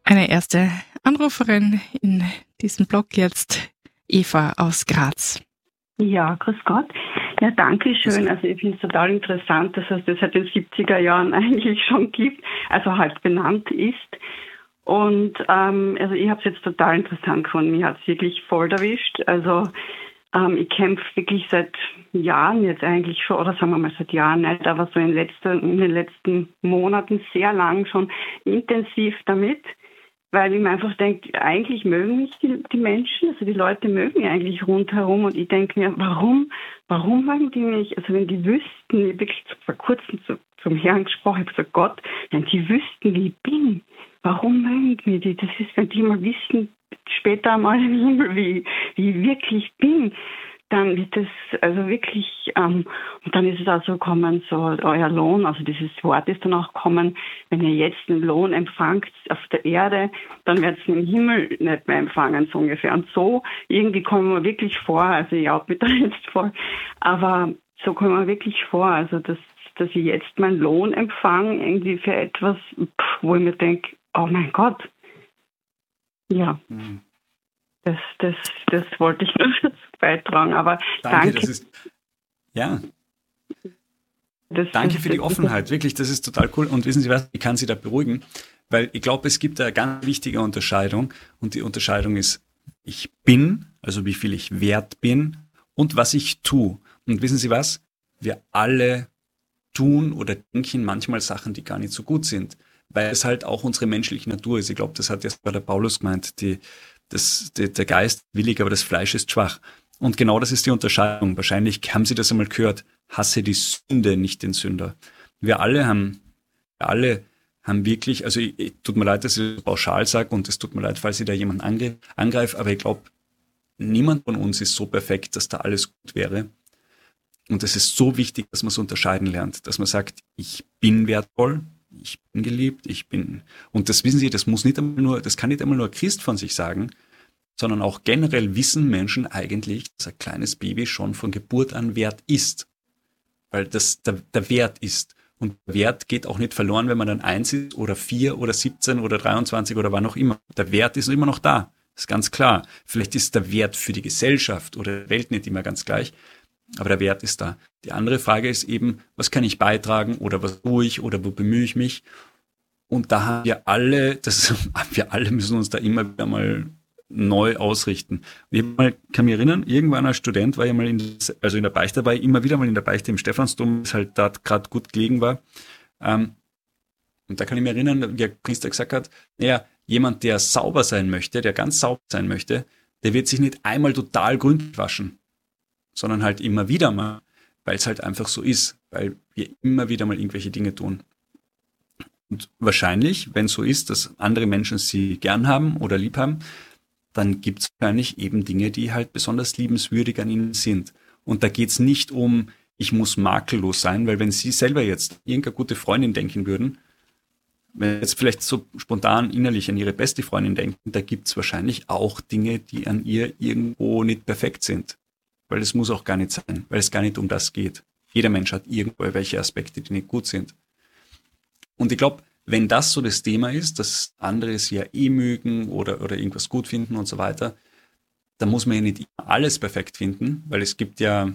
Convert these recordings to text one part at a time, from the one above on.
Eine erste Anruferin in diesem Blog jetzt, Eva aus Graz. Ja, grüß Gott. Ja, danke schön. Also ich finde es total interessant, dass es das seit den 70er Jahren eigentlich schon gibt, also halt benannt ist. Und also ich habe es jetzt total interessant gefunden. Mich hat es wirklich voll erwischt. Also ich kämpfe wirklich seit Jahren jetzt eigentlich schon, oder sagen wir mal seit Jahren nicht, aber so in den letzten Monaten sehr lang schon intensiv damit. Weil ich mir einfach denke, eigentlich mögen mich die Menschen, also die Leute mögen mich eigentlich rundherum und ich denke mir, warum mögen die mich? Also wenn die wüssten, ich wirklich vor kurzem zum Herrn gesprochen, ich habe gesagt, Gott, wenn die wüssten, wie ich bin, warum mögen die mich? Das ist, wenn die mal wissen, später einmal im Himmel, wie ich wirklich bin, dann wird das also wirklich, und dann ist es auch so gekommen, so euer Lohn, also dieses Wort ist dann auch gekommen, wenn ihr jetzt einen Lohn empfangt auf der Erde, dann werdet ihr im Himmel nicht mehr empfangen, so ungefähr. Und so irgendwie kommen wir wirklich vor, also ich auch mit da jetzt voll, aber so kommen wir wirklich vor, also dass ich jetzt meinen Lohn empfange, irgendwie für etwas, wo ich mir denke, oh mein Gott, ja. Mhm. Das wollte ich nur dazu beitragen, aber danke. Das ist, ja. Danke für die Offenheit, wirklich, das ist total cool. Und wissen Sie was, ich kann Sie da beruhigen, weil ich glaube, es gibt eine ganz wichtige Unterscheidung und die Unterscheidung ist, ich bin, also wie viel ich wert bin und was ich tue. Und wissen Sie was, wir alle tun oder denken manchmal Sachen, die gar nicht so gut sind, weil es halt auch unsere menschliche Natur ist. Ich glaube, das hat jetzt bei der Paulus gemeint, der Geist willig, aber das Fleisch ist schwach. Und genau das ist die Unterscheidung. Wahrscheinlich haben Sie das einmal gehört. Hasse die Sünde, nicht den Sünder. Wir alle haben wirklich, also tut mir leid, dass ich das pauschal sage und es tut mir leid, falls ich da jemanden angreife, aber ich glaube, niemand von uns ist so perfekt, dass da alles gut wäre. Und es ist so wichtig, dass man es unterscheiden lernt, dass man sagt, ich bin wertvoll, ich bin geliebt, und das wissen Sie, das kann nicht einmal nur ein Christ von sich sagen, sondern auch generell wissen Menschen eigentlich, dass ein kleines Baby schon von Geburt an wert ist. Weil das der Wert ist. Und der Wert geht auch nicht verloren, wenn man dann 1 ist oder 4 oder 17 oder 23 oder wann auch immer. Der Wert ist immer noch da. Das ist ganz klar. Vielleicht ist der Wert für die Gesellschaft oder die Welt nicht immer ganz gleich. Aber der Wert ist da. Die andere Frage ist eben, was kann ich beitragen oder was tue ich oder wo bemühe ich mich? Und da haben wir alle müssen uns da immer wieder mal neu ausrichten. Ich kann mich erinnern, irgendwann als Student war ich mal in der Beichte dabei, immer wieder mal in der Beichte im Stephansdom, das halt da gerade gut gelegen war. Und da kann ich mich erinnern, wie der Priester gesagt hat, naja, jemand, der sauber sein möchte, der ganz sauber sein möchte, der wird sich nicht einmal total gründlich waschen, sondern halt immer wieder mal, weil es halt einfach so ist, weil wir immer wieder mal irgendwelche Dinge tun. Und wahrscheinlich, wenn es so ist, dass andere Menschen sie gern haben oder lieb haben, dann gibt es wahrscheinlich eben Dinge, die halt besonders liebenswürdig an ihnen sind. Und da geht es nicht um, ich muss makellos sein, weil wenn Sie selber jetzt irgendeine gute Freundin denken würden, wenn Sie jetzt vielleicht so spontan innerlich an Ihre beste Freundin denken, da gibt es wahrscheinlich auch Dinge, die an ihr irgendwo nicht perfekt sind. Weil es muss auch gar nicht sein, weil es gar nicht um das geht. Jeder Mensch hat irgendwo welche Aspekte, die nicht gut sind. Und ich glaube, wenn das so das Thema ist, dass andere es ja mögen oder irgendwas gut finden und so weiter, dann muss man ja nicht immer alles perfekt finden, weil es gibt ja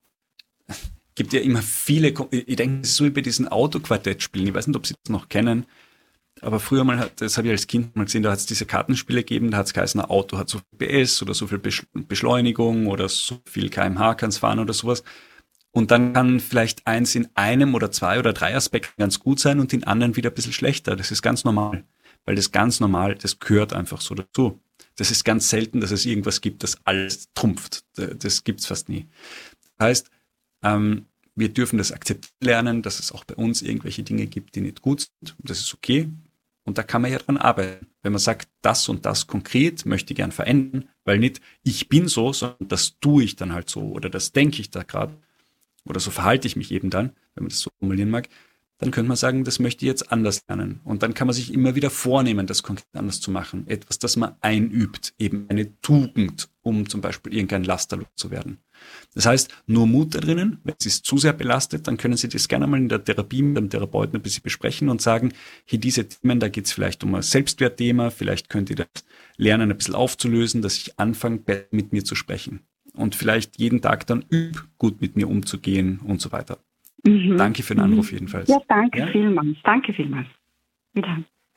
immer viele, ich denke, es ist so wie bei diesen Autoquartettspielen, ich weiß nicht, ob Sie das noch kennen, aber früher mal, das habe ich als Kind mal gesehen, da hat es diese Kartenspiele gegeben, da hat es geheißen, ein Auto hat so viel PS oder so viel Beschleunigung oder so viel km/h kann es fahren oder sowas. Und dann kann vielleicht eins in einem oder 2 oder 3 Aspekten ganz gut sein und in anderen wieder ein bisschen schlechter. Das ist ganz normal, weil das ganz normal, das gehört einfach so dazu. Das ist ganz selten, dass es irgendwas gibt, das alles trumpft. Das gibt's fast nie. Das heißt, wir dürfen das akzeptieren lernen, dass es auch bei uns irgendwelche Dinge gibt, die nicht gut sind. Das ist okay. Und da kann man ja dran arbeiten. Wenn man sagt, das und das konkret möchte ich gern verändern, weil nicht ich bin so, sondern das tue ich dann halt so oder das denke ich da gerade. Oder so verhalte ich mich eben dann, wenn man das so formulieren mag, dann könnte man sagen, das möchte ich jetzt anders lernen. Und dann kann man sich immer wieder vornehmen, das konkret anders zu machen. Etwas, das man einübt, eben eine Tugend, um zum Beispiel irgendein Laster zu werden. Das heißt, nur Mut da drinnen. Wenn Sie es zu sehr belastet, dann können Sie das gerne mal in der Therapie mit dem Therapeuten ein bisschen besprechen und sagen, hier diese Themen, da geht es vielleicht um ein Selbstwertthema, vielleicht könnt ihr das lernen, ein bisschen aufzulösen, dass ich anfange, mit mir zu sprechen. Und vielleicht jeden Tag dann gut mit mir umzugehen und so weiter. Danke für den Anruf jedenfalls. Ja, danke vielmals. Danke vielmals. Wieder.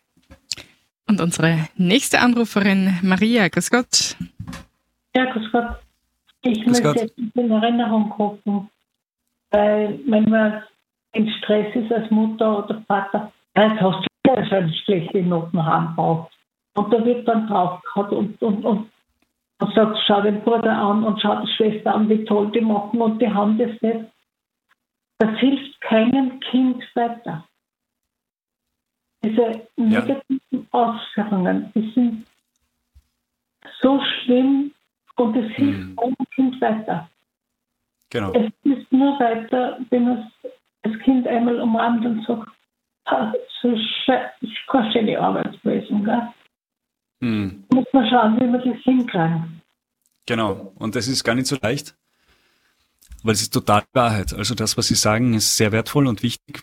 Und unsere nächste Anruferin, Maria, grüß Gott. Ja, grüß Gott. Ich möchte jetzt in Erinnerung rufen, weil wenn man in Stress ist als Mutter oder Vater, jetzt hast du ja schon schlechte Noten haben braucht. Und da wird dann draufgehauen und sagt, schau den Bruder an und schau die Schwester an, wie toll die machen und die haben das nicht. Das hilft keinem Kind weiter. Diese negativen Ausführungen, die sind so schlimm und es hilft keinem Kind weiter. Genau. Es ist nur weiter, wenn man das Kind einmal umarmt und sagt, so ist keine schöne Arbeitsweise, gell? Muss man schauen, wie wir das hinkriegen. Genau. Und das ist gar nicht so leicht, weil es ist total Wahrheit. Also das, was Sie sagen, ist sehr wertvoll und wichtig.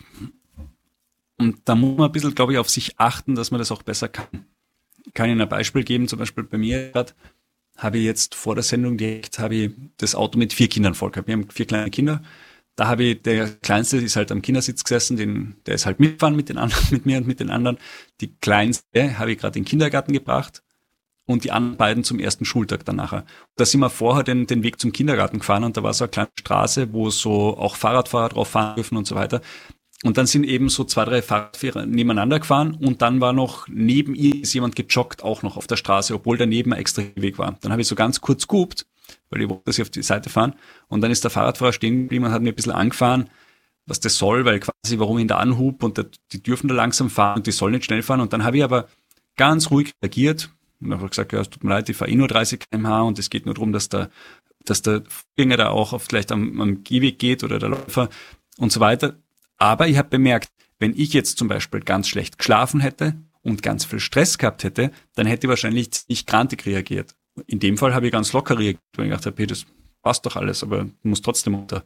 Und da muss man ein bisschen, glaube ich, auf sich achten, dass man das auch besser kann. Ich kann Ihnen ein Beispiel geben. Zum Beispiel bei mir gerade habe ich jetzt vor der Sendung das Auto mit 4 Kindern voll gehabt. Wir haben 4 kleine Kinder. Da habe ich, der Kleinste ist halt am Kindersitz gesessen, der ist halt mitgefahren mit den anderen, mit mir und mit den anderen. Die Kleinste habe ich gerade in den Kindergarten gebracht und die anderen beiden zum ersten Schultag dann nachher. Da sind wir vorher den Weg zum Kindergarten gefahren und da war so eine kleine Straße, wo so auch Fahrradfahrer drauf fahren dürfen und so weiter. Und dann sind eben so 2, 3 Fahrradfahrer nebeneinander gefahren und dann war noch neben ihr ist jemand gejoggt auch noch auf der Straße, obwohl daneben ein extra Weg war. Dann habe ich so ganz kurz gehupt, weil ich wollte, dass sie auf die Seite fahren. Und dann ist der Fahrradfahrer stehen geblieben und hat mir ein bisschen angefahren, was das soll, weil quasi warum ich ihn da anhub und die dürfen da langsam fahren und die sollen nicht schnell fahren. Und dann habe ich aber ganz ruhig reagiert und habe gesagt, ja, es tut mir leid, ich fahre nur 30 km/h und es geht nur darum, dass der Fußgänger da auch vielleicht am Gehweg geht oder der Läufer und so weiter. Aber ich habe bemerkt, wenn ich jetzt zum Beispiel ganz schlecht geschlafen hätte und ganz viel Stress gehabt hätte, dann hätte ich wahrscheinlich nicht grantig reagiert. In dem Fall habe ich ganz locker reagiert, weil ich gedacht habe, hey, das passt doch alles, aber du musst trotzdem unter.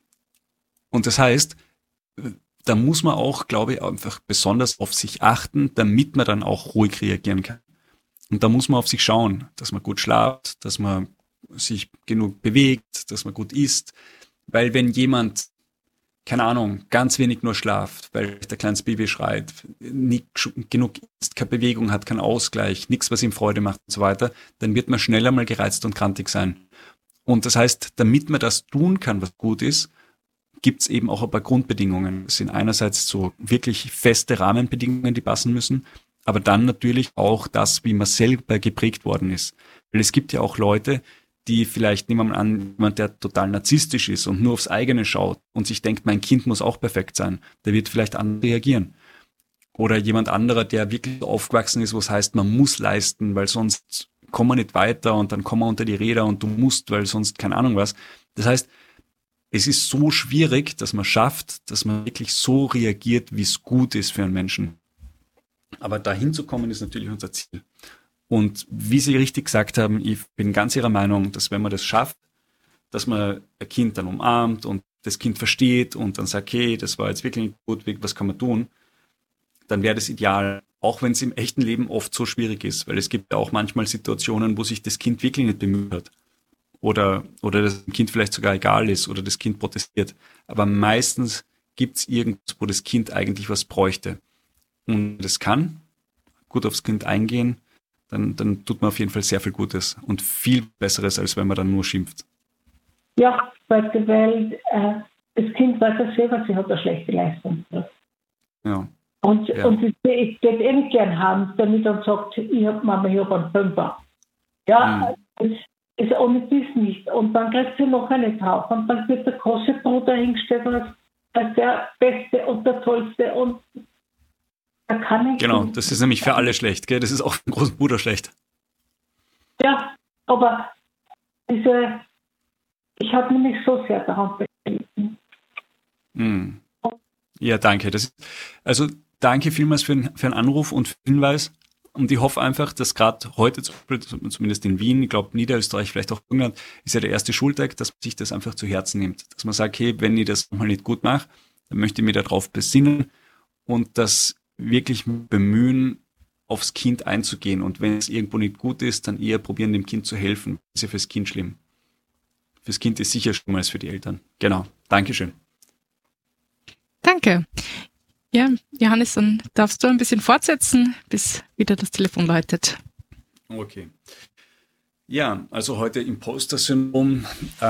Und das heißt, da muss man auch, glaube ich, einfach besonders auf sich achten, damit man dann auch ruhig reagieren kann. Und da muss man auf sich schauen, dass man gut schlaft, dass man sich genug bewegt, dass man gut isst. Weil wenn jemand, keine Ahnung, ganz wenig nur schlaft, weil der kleines Baby schreit, nicht genug isst, keine Bewegung hat, keinen Ausgleich, nichts, was ihm Freude macht und so weiter, dann wird man schneller mal gereizt und krantig sein. Und das heißt, damit man das tun kann, was gut ist, gibt es eben auch ein paar Grundbedingungen. Das sind einerseits so wirklich feste Rahmenbedingungen, die passen müssen, aber dann natürlich auch das, wie man selber geprägt worden ist. Weil es gibt ja auch Leute, die vielleicht, nehmen wir mal an, jemand, der total narzisstisch ist und nur aufs eigene schaut und sich denkt, mein Kind muss auch perfekt sein, der wird vielleicht anders reagieren. Oder jemand anderer, der wirklich aufgewachsen ist, wo es heißt, man muss leisten, weil sonst kommen wir nicht weiter und dann kommen wir unter die Räder und du musst, weil sonst keine Ahnung was. Das heißt, es ist so schwierig, dass man schafft, dass man wirklich so reagiert, wie es gut ist für einen Menschen. Aber dahin zu kommen, ist natürlich unser Ziel. Und wie Sie richtig gesagt haben, ich bin ganz Ihrer Meinung, dass wenn man das schafft, dass man ein Kind dann umarmt und das Kind versteht und dann sagt, okay, das war jetzt wirklich nicht gut, was kann man tun, dann wäre das ideal. Auch wenn es im echten Leben oft so schwierig ist, weil es gibt ja auch manchmal Situationen, wo sich das Kind wirklich nicht bemüht hat. Oder das Kind vielleicht sogar egal ist oder das Kind protestiert. Aber meistens gibt es irgendwas, wo das Kind eigentlich was bräuchte. Und das kann gut aufs Kind eingehen, dann tut man auf jeden Fall sehr viel Gutes und viel Besseres, als wenn man dann nur schimpft. Ja, weil das Kind weiß ja selber, sie hat eine schlechte Leistung. Ja. Und ich würde eh nicht gern haben, damit er sagt, ich habe Mama, ich habe einen Fünfer. Ja, das ist ohne dies nicht. Und dann kriegt sie noch eine drauf. Und dann wird der große Bruder hingestellt als der Beste und der Tollste. Und da kann ich. Genau, das ist nämlich für alle schlecht, gell? Das ist auch für den großen Bruder schlecht. Ja, aber ich habe mich so sehr daran beschäftigt. Ja, danke. Also danke vielmals für den Anruf und für den Hinweis. Und ich hoffe einfach, dass gerade heute, zumindest in Wien, ich glaube Niederösterreich, vielleicht auch England, ist ja der erste Schultag, dass man sich das einfach zu Herzen nimmt. Dass man sagt, hey, wenn ich das mal nicht gut mache, dann möchte ich mich darauf besinnen und das wirklich bemühen, aufs Kind einzugehen. Und wenn es irgendwo nicht gut ist, dann eher probieren, dem Kind zu helfen. Das ist ja fürs Kind schlimm. Fürs Kind ist sicher schlimmer als für die Eltern. Genau. Dankeschön. Danke. Ja, Johannes, dann darfst du ein bisschen fortsetzen, bis wieder das Telefon läutet. Okay. Ja, also heute Imposter-Syndrom.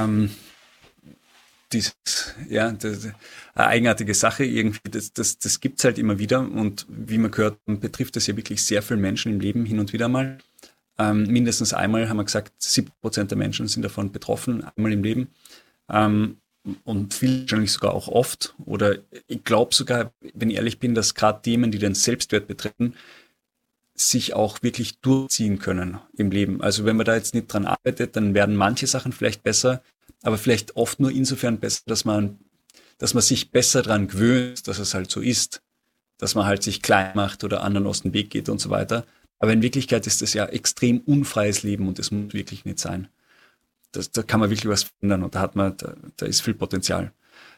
Eine eigenartige Sache irgendwie, das gibt's halt immer wieder und wie man gehört, betrifft das ja wirklich sehr viele Menschen im Leben hin und wieder mal. Mindestens einmal haben wir gesagt, 70% der Menschen sind davon betroffen, einmal im Leben. Und viel wahrscheinlich sogar auch oft. Oder ich glaube sogar, wenn ich ehrlich bin, dass gerade Themen, die den Selbstwert betreffen, sich auch wirklich durchziehen können im Leben. Also wenn man da jetzt nicht dran arbeitet, dann werden manche Sachen vielleicht besser, aber vielleicht oft nur insofern besser, dass man sich besser dran gewöhnt, dass es halt so ist, dass man halt sich klein macht oder anderen aus dem Weg geht und so weiter. Aber in Wirklichkeit ist das ja extrem unfreies Leben und das muss wirklich nicht sein. Da kann man wirklich was verändern und da ist viel Potenzial.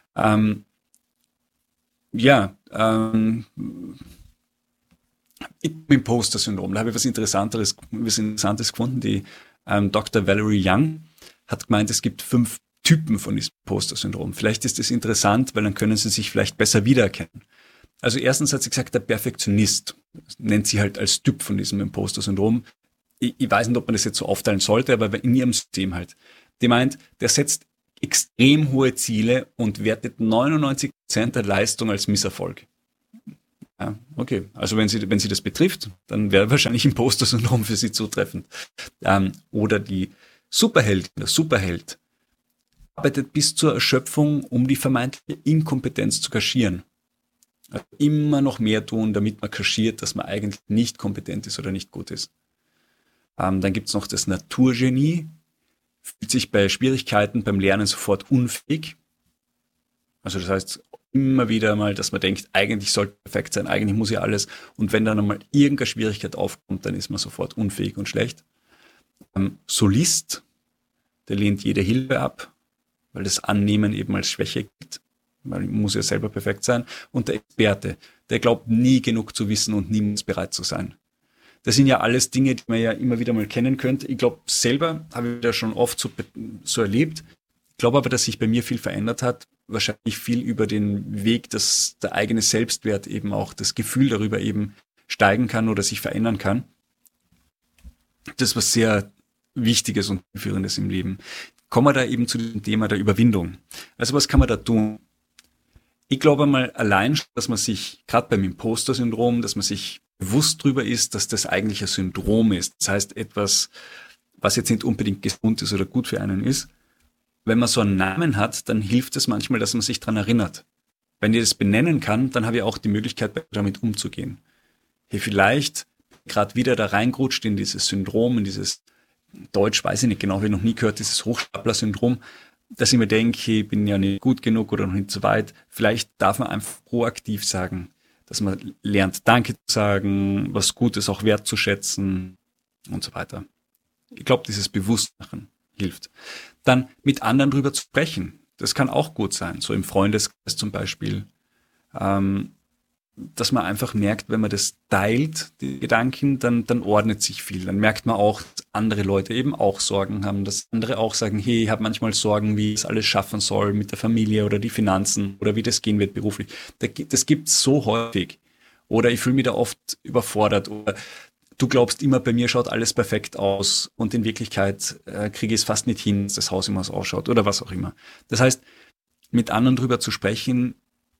Imposter-Syndrom, da habe ich was Interessantes gefunden. Die Dr. Valerie Young hat gemeint, es gibt 5 Typen von diesem Imposter-Syndrom. Vielleicht ist das interessant, weil dann können Sie sich vielleicht besser wiedererkennen. Also erstens hat sie gesagt, der Perfektionist, nennt sie halt als Typ von diesem Imposter-Syndrom. Ich weiß nicht, ob man das jetzt so aufteilen sollte, aber in ihrem System halt. Die meint, der setzt extrem hohe Ziele und wertet 99% der Leistung als Misserfolg. Ja, okay. Also wenn sie das betrifft, dann wäre wahrscheinlich Imposter-Syndrom für sie zutreffend. Oder die Superheldin, der Superheld, arbeitet bis zur Erschöpfung, um die vermeintliche Inkompetenz zu kaschieren. Also immer noch mehr tun, damit man kaschiert, dass man eigentlich nicht kompetent ist oder nicht gut ist. Dann gibt's noch das Naturgenie, fühlt sich bei Schwierigkeiten beim Lernen sofort unfähig. Also das heißt immer wieder mal, dass man denkt, eigentlich sollte perfekt sein, eigentlich muss ja alles. Und wenn dann einmal irgendeine Schwierigkeit aufkommt, dann ist man sofort unfähig und schlecht. Solist, der lehnt jede Hilfe ab, weil das Annehmen eben als Schwäche gilt. Weil muss ja selber perfekt sein. Und der Experte, der glaubt nie genug zu wissen und niemals bereit zu sein. Das sind ja alles Dinge, die man ja immer wieder mal kennen könnte. Ich glaube, selber habe ich das schon oft so erlebt. Ich glaube aber, dass sich bei mir viel verändert hat. Wahrscheinlich viel über den Weg, dass der eigene Selbstwert eben auch, das Gefühl darüber eben steigen kann oder sich verändern kann. Das ist was sehr Wichtiges und Führendes im Leben. Kommen wir da eben zu dem Thema der Überwindung. Also was kann man da tun? Ich glaube mal allein, dass man sich, gerade beim Imposter-Syndrom, dass man sich bewusst drüber ist, dass das eigentlich ein Syndrom ist. Das heißt etwas, was jetzt nicht unbedingt gesund ist oder gut für einen ist. Wenn man so einen Namen hat, dann hilft es manchmal, dass man sich dran erinnert. Wenn ich das benennen kann, dann habe ich auch die Möglichkeit, damit umzugehen. Hey, vielleicht gerade wieder da reingerutscht in dieses Syndrom, in dieses Deutsch, weiß ich nicht genau, habe ich noch nie gehört, dieses Hochstapler-Syndrom, dass ich mir denke, ich bin ja nicht gut genug oder noch nicht so weit. Vielleicht darf man einfach proaktiv sagen, dass man lernt, Danke zu sagen, was Gutes auch wertzuschätzen und so weiter. Ich glaube, dieses Bewusstmachen hilft. Dann mit anderen drüber zu sprechen. Das kann auch gut sein, so im Freundeskreis zum Beispiel. Dass man einfach merkt, wenn man das teilt, die Gedanken, dann ordnet sich viel. Dann merkt man auch, dass andere Leute eben auch Sorgen haben, dass andere auch sagen, hey, ich habe manchmal Sorgen, wie ich es alles schaffen soll mit der Familie oder die Finanzen oder wie das gehen wird beruflich. Das gibt's so häufig. Oder ich fühle mich da oft überfordert. Oder du glaubst immer, bei mir schaut alles perfekt aus und in Wirklichkeit kriege ich es fast nicht hin, dass das Haus immer so ausschaut oder was auch immer. Das heißt, mit anderen drüber zu sprechen,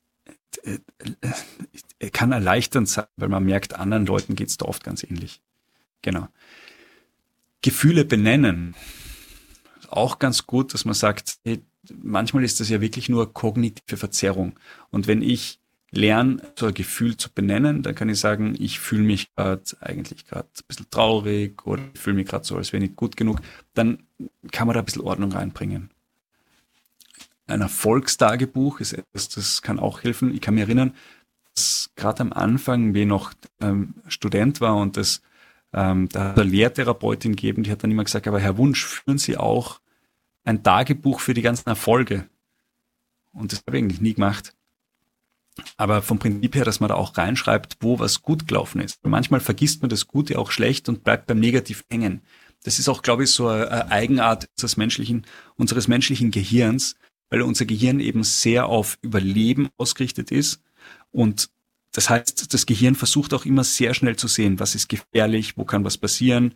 kann erleichternd sein, weil man merkt, anderen Leuten geht's da oft ganz ähnlich. Genau. Gefühle benennen. Auch ganz gut, dass man sagt, hey, manchmal ist das ja wirklich nur kognitive Verzerrung. Und wenn ich lerne, so ein Gefühl zu benennen, dann kann ich sagen, ich fühle mich eigentlich gerade ein bisschen traurig oder ich fühle mich gerade so, als wäre nicht gut genug. Dann kann man da ein bisschen Ordnung reinbringen. Ein Erfolgstagebuch ist etwas, das kann auch helfen. Ich kann mich erinnern, dass gerade am Anfang, wie ich noch Student war und das Da hat eine Lehrtherapeutin gegeben, die hat dann immer gesagt, aber Herr Wunsch, führen Sie auch ein Tagebuch für die ganzen Erfolge. Und das habe ich eigentlich nie gemacht. Aber vom Prinzip her, dass man da auch reinschreibt, wo was gut gelaufen ist. Und manchmal vergisst man das Gute auch schlecht und bleibt beim Negativ hängen. Das ist auch, glaube ich, so eine Eigenart unseres menschlichen Gehirns, weil unser Gehirn eben sehr auf Überleben ausgerichtet ist. Und das heißt, das Gehirn versucht auch immer sehr schnell zu sehen, was ist gefährlich, wo kann was passieren,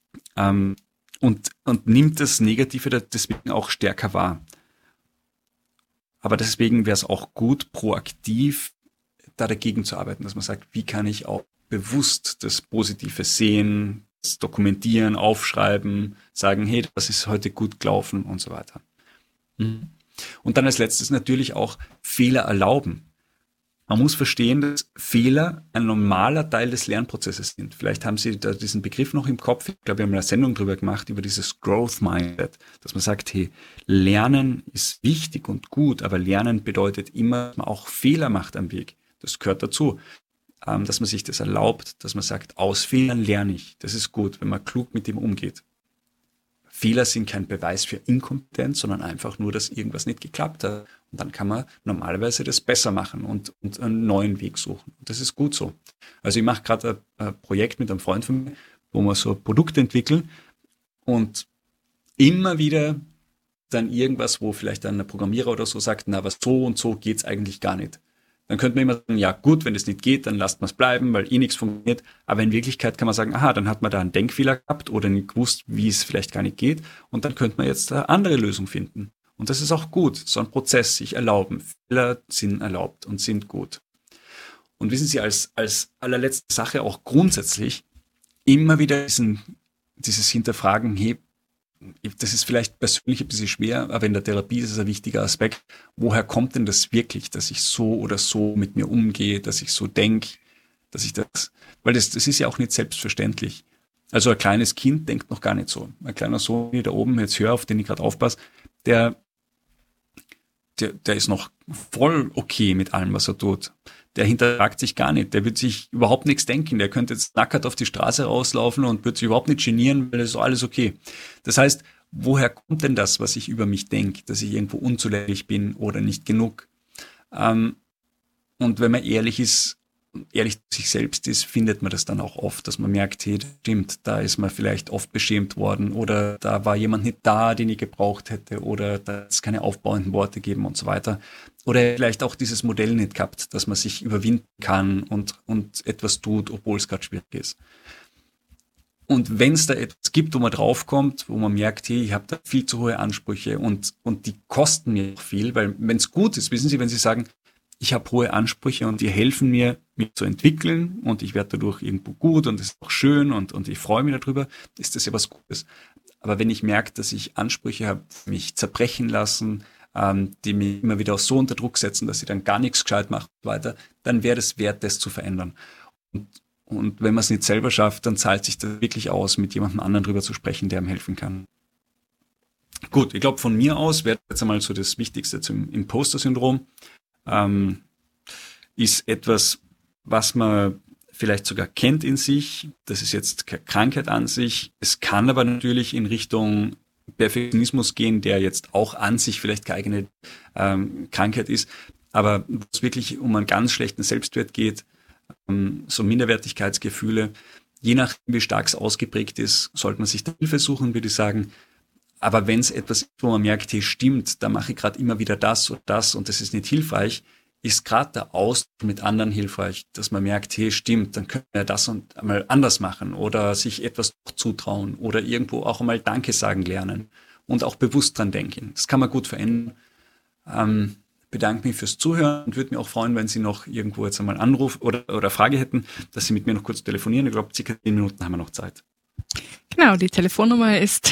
und nimmt das Negative deswegen auch stärker wahr. Aber deswegen wäre es auch gut, proaktiv da dagegen zu arbeiten, dass man sagt, wie kann ich auch bewusst das Positive sehen, das dokumentieren, aufschreiben, sagen, hey, das ist heute gut gelaufen und so weiter. Und dann als letztes natürlich auch Fehler erlauben. Man muss verstehen, dass Fehler ein normaler Teil des Lernprozesses sind. Vielleicht haben Sie da diesen Begriff noch im Kopf. Ich glaube, wir haben eine Sendung drüber gemacht, über dieses Growth Mindset, dass man sagt, hey, Lernen ist wichtig und gut, aber Lernen bedeutet immer, dass man auch Fehler macht am Weg. Das gehört dazu. Dass man sich das erlaubt, dass man sagt, aus Fehlern lerne ich. Das ist gut, wenn man klug mit dem umgeht. Fehler sind kein Beweis für Inkompetenz, sondern einfach nur, dass irgendwas nicht geklappt hat. Und dann kann man normalerweise das besser machen und einen neuen Weg suchen. Und das ist gut so. Also ich mache gerade ein Projekt mit einem Freund von mir, wo wir so ein Produkt entwickeln und immer wieder dann irgendwas, wo vielleicht dann ein Programmierer oder so sagt, na, was so und so geht's eigentlich gar nicht. Dann könnte man immer sagen, ja gut, wenn es nicht geht, dann lasst man es bleiben, weil nichts funktioniert. Aber in Wirklichkeit kann man sagen, aha, dann hat man da einen Denkfehler gehabt oder nicht gewusst, wie es vielleicht gar nicht geht. Und dann könnte man jetzt eine andere Lösung finden. Und das ist auch gut, so ein Prozess, sich erlauben. Fehler sind erlaubt und sind gut. Und wissen Sie, als allerletzte Sache auch grundsätzlich immer wieder dieses Hinterfragen, hey, das ist vielleicht persönlich ein bisschen schwer, aber in der Therapie ist es ein wichtiger Aspekt. Woher kommt denn das wirklich, dass ich so oder so mit mir umgehe, dass ich so denke, dass ich das, weil das ist ja auch nicht selbstverständlich. Also ein kleines Kind denkt noch gar nicht so. Ein kleiner Sohn, wie da oben, jetzt hör auf, den ich gerade aufpasse, der ist noch voll okay mit allem, was er tut. Der hinterfragt sich gar nicht. Der wird sich überhaupt nichts denken. Der könnte jetzt nackert auf die Straße rauslaufen und wird sich überhaupt nicht genieren, weil es ist alles okay. Das heißt, woher kommt denn das, was ich über mich denke, dass ich irgendwo unzulänglich bin oder nicht genug? Und wenn man ehrlich zu sich selbst ist, findet man das dann auch oft, dass man merkt, hey, das stimmt, da ist man vielleicht oft beschämt worden oder da war jemand nicht da, den ich gebraucht hätte oder da hat es keine aufbauenden Worte gegeben und so weiter. Oder vielleicht auch dieses Modell nicht gehabt, dass man sich überwinden kann und etwas tut, obwohl es gerade schwierig ist. Und wenn es da etwas gibt, wo man draufkommt, wo man merkt, hey, ich habe da viel zu hohe Ansprüche und die kosten mir viel, weil wenn es gut ist, wissen Sie, wenn Sie sagen, ich habe hohe Ansprüche und die helfen mir, mich zu entwickeln und ich werde dadurch irgendwo gut und es ist auch schön und ich freue mich darüber, ist das ja was Gutes. Aber wenn ich merke, dass ich Ansprüche habe, mich zerbrechen lassen, die mich immer wieder so unter Druck setzen, dass ich dann gar nichts gescheit mache und weiter, dann wäre es wert, das zu verändern. Und wenn man es nicht selber schafft, dann zahlt sich das wirklich aus, mit jemandem anderen drüber zu sprechen, der ihm helfen kann. Gut, ich glaube, von mir aus wäre jetzt einmal so das Wichtigste zum Imposter-Syndrom. Ist etwas, was man vielleicht sogar kennt in sich. Das ist jetzt keine Krankheit an sich. Es kann aber natürlich in Richtung Perfektionismus gehen, der jetzt auch an sich vielleicht keine eigene Krankheit ist. Aber wo es wirklich um einen ganz schlechten Selbstwert geht, so Minderwertigkeitsgefühle, je nachdem, wie stark es ausgeprägt ist, sollte man sich da Hilfe suchen, würde ich sagen. Aber wenn es etwas ist, wo man merkt, hey, stimmt, da mache ich gerade immer wieder das und das und das ist nicht hilfreich, ist gerade der Austausch mit anderen hilfreich, dass man merkt, hey, stimmt, dann können wir das und einmal anders machen oder sich etwas zutrauen oder irgendwo auch einmal Danke sagen lernen und auch bewusst dran denken. Das kann man gut verändern. Bedanke mich fürs Zuhören und würde mich auch freuen, wenn Sie noch irgendwo jetzt einmal Anruf oder Frage hätten, dass Sie mit mir noch kurz telefonieren. Ich glaube, circa 10 Minuten haben wir noch Zeit. Genau, die Telefonnummer ist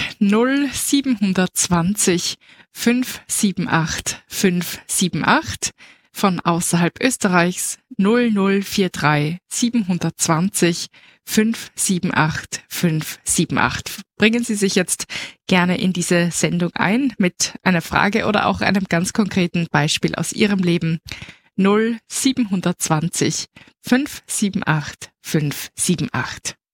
0720 578 578. Von außerhalb Österreichs 0043 720 578 578. Bringen Sie sich jetzt gerne in diese Sendung ein mit einer Frage oder auch einem ganz konkreten Beispiel aus Ihrem Leben. 0720 578 578.